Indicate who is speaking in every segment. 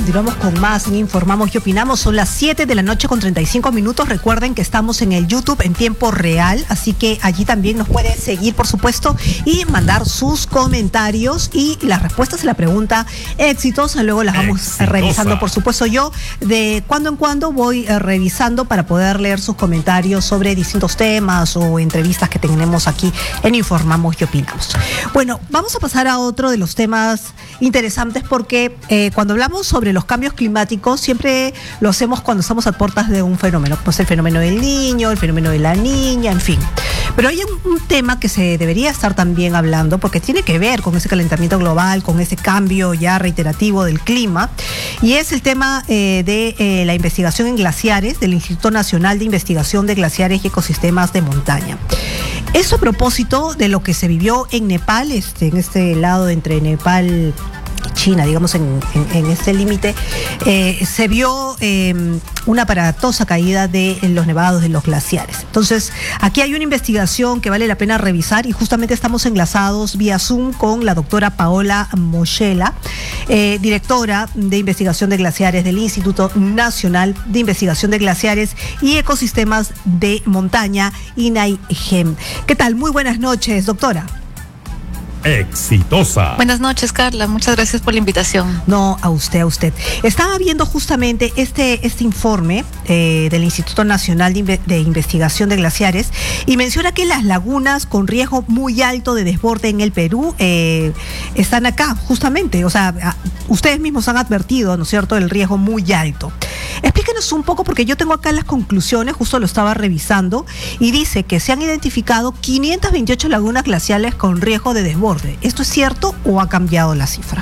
Speaker 1: continuamos con más en Informamos y Opinamos. Son las 7 de la noche con 35 minutos. Recuerden que estamos en el YouTube en tiempo real, así que allí también nos pueden seguir, por supuesto, y mandar sus comentarios y las respuestas a la pregunta exitosa. Luego las vamos revisando, por supuesto. Yo de cuando en cuando voy revisando para poder leer sus comentarios sobre distintos temas o entrevistas que tenemos aquí en Informamos y Opinamos. Bueno, vamos a pasar a otro de los temas interesantes porque cuando hablamos sobre los cambios climáticos siempre lo hacemos cuando estamos a puertas de un fenómeno, pues el fenómeno del niño, el fenómeno de la niña, en fin. Pero hay un tema que se debería estar también hablando porque tiene que ver con ese calentamiento global, con ese cambio ya reiterativo del clima, y es el tema de la investigación en glaciares del Instituto Nacional de Investigación de Glaciares y Ecosistemas de Montaña. Eso a propósito de lo que se vivió en Nepal, en este lado entre Nepal y China, digamos en este límite, se vio una aparatosa caída de los nevados de los glaciares. Entonces, aquí hay una investigación que vale la pena revisar y justamente estamos enlazados vía Zoom con la doctora Paola Moschella, directora de investigación de glaciares del Instituto Nacional de Investigación de Glaciares y Ecosistemas de Montaña, INAIGEM. ¿Qué tal? Muy buenas noches, doctora.
Speaker 2: Exitosa.
Speaker 3: Buenas noches, Carla. Muchas gracias por la invitación.
Speaker 1: No, a usted. Estaba viendo justamente este informe del Instituto Nacional de Investigación de Glaciares y menciona que las lagunas con riesgo muy alto de desborde en el Perú están acá, justamente. O sea, ustedes mismos han advertido, ¿no es cierto?, el riesgo muy alto. Explíquenos un poco, porque yo tengo acá las conclusiones, justo lo estaba revisando, y dice que se han identificado 528 lagunas glaciales con riesgo de desborde. ¿Esto es cierto o ha cambiado la cifra?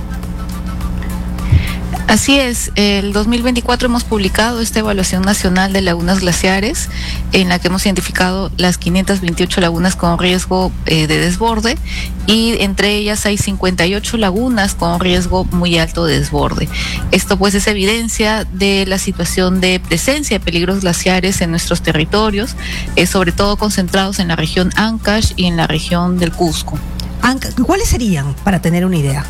Speaker 3: Así es, el 2024 hemos publicado esta evaluación nacional de lagunas glaciares en la que hemos identificado las 528 lagunas con riesgo de desborde y entre ellas hay 58 lagunas con riesgo muy alto de desborde. Esto pues es evidencia de la situación de presencia de peligros glaciares en nuestros territorios, sobre todo concentrados en la región Ancash y en la región del Cusco.
Speaker 1: ¿Cuáles serían, para tener una idea?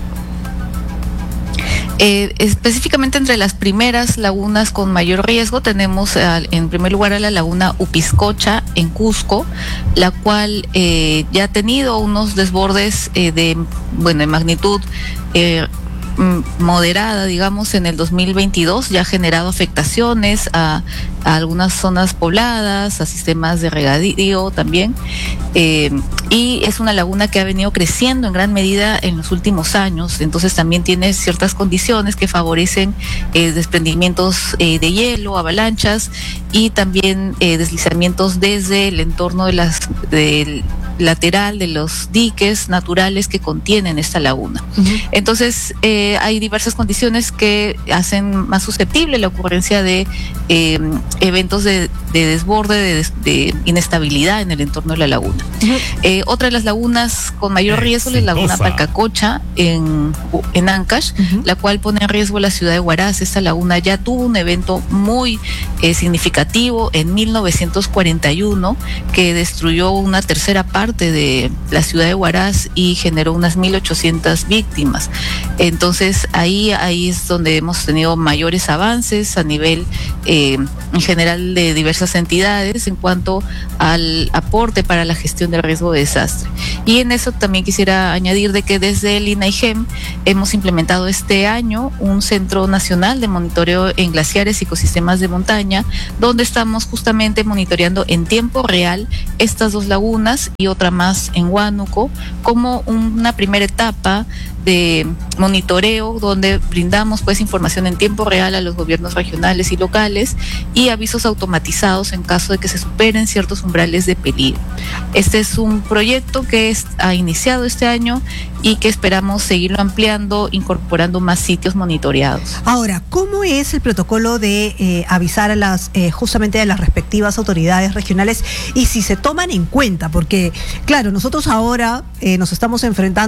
Speaker 3: Específicamente entre las primeras lagunas con mayor riesgo tenemos en primer lugar a la laguna Upiscocha en Cusco, la cual ya ha tenido unos desbordes de magnitud moderada, digamos, en el 2022, ya ha generado afectaciones a algunas zonas pobladas, a sistemas de regadío también, y es una laguna que ha venido creciendo en gran medida en los últimos años, entonces también tiene ciertas condiciones que favorecen desprendimientos de hielo, avalanchas y también deslizamientos desde el entorno del lateral de los diques naturales que contienen esta laguna. Entonces hay diversas condiciones que hacen más susceptible la ocurrencia de eventos de desborde, de inestabilidad en el entorno de la laguna. Otra de las lagunas con mayor riesgo es la laguna Palcacocha en Ancash, la cual pone en riesgo la ciudad de Huaraz. Esta laguna ya tuvo un evento muy significativo en 1941 que destruyó una tercera parte de la ciudad de Huaraz y generó unas 1.800 víctimas. Entonces ahí es donde hemos tenido mayores avances a nivel en general de diversas entidades en cuanto al aporte para la gestión del riesgo de desastre. Y en eso también quisiera añadir de que desde el INAIGEM hemos implementado este año un Centro Nacional de Monitoreo en Glaciares y Ecosistemas de Montaña, donde estamos justamente monitoreando en tiempo real estas dos lagunas y otra más en Huánuco como una primera etapa de monitoreo donde brindamos pues información en tiempo real a los gobiernos regionales y locales y avisos automatizados en caso de que se superen ciertos umbrales de peligro. Este es un proyecto que ha iniciado este año y que esperamos seguirlo ampliando, incorporando más sitios monitoreados.
Speaker 1: Ahora, ¿cómo es el protocolo de avisar a justamente a las respectivas autoridades regionales y si se toman en cuenta? Porque, claro, nosotros ahora nos estamos enfrentando